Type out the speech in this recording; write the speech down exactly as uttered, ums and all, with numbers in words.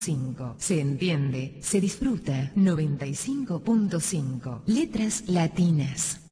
cinco. Se entiende, se disfruta. noventa y cinco punto cinco. Letras latinas.